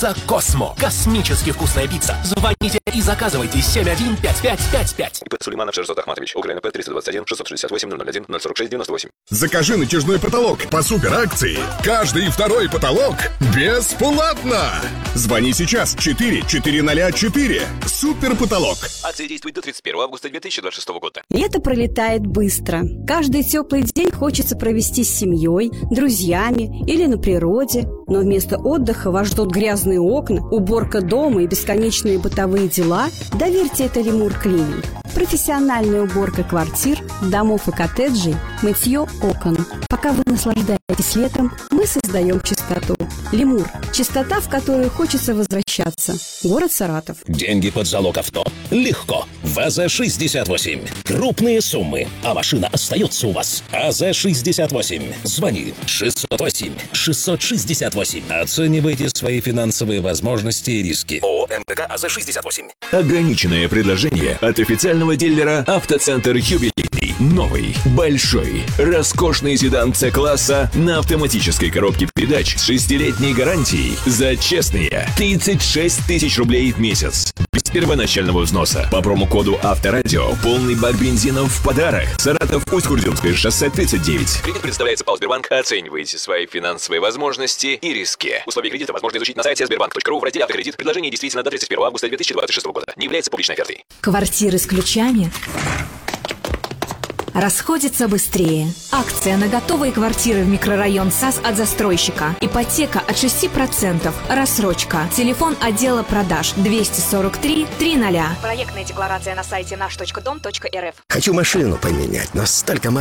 Пицца Космо. Космически вкусная пицца. Звоните и заказывайте 715555. ИП Сулейманов Шерзот Ахматович. УКРНП 321 668 001 046 98. Закажи натяжной потолок по супер акции. Каждый второй потолок бесплатно. Звони сейчас 4404. Супер потолок. Акция действует до 31 августа 2026 года. Лето пролетает быстро. Каждый теплый день хочется провести с семьей, друзьями или на природе. Но вместо отдыха вас ждут грязные окна, уборка дома и бесконечные бытовые дела. Доверьте это Лемур Клининг. Профессиональная уборка квартир, домов и коттеджей, мытье окон. Пока вы наслаждаетесь летом, мы создаем чистоту. Лемур – чистота, в которую хочется возвращаться. Город Саратов. Деньги под залог авто. Легко. ВАЗ-68. Крупные суммы, а машина остается у вас. АЗ-68. Звони 608-668. Оценивайте свои финансовые возможности и риски. ООО МТК АЗ-68. Ограниченное предложение от официального дилера «Автоцентр Юбилейный». Новый, большой, роскошный седан С-класса на автоматической коробке передач с 6-летней гарантией за честные 36 тысяч рублей в месяц. Без первоначального взноса. По промокоду «Авторадио» полный бак бензина в подарок. Саратов, Усть-Курдюмское шоссе 39. Кредит предоставляется ПАО «Сбербанк». Оценивайте свои финансовые возможности и риски. Условия кредита возможно изучить на сайте sberbank.ru в разделе «Автокредит». Предложение действительно до 31 августа 2026 года. Не является публичной офертой. Квартиры с ключами расходятся быстрее. Акция на готовые квартиры в микрорайон САС от застройщика. Ипотека от 6%. Рассрочка. Телефон отдела продаж 243 300. Проектная декларация на сайте наш.дом.рф. Хочу машину поменять, но столько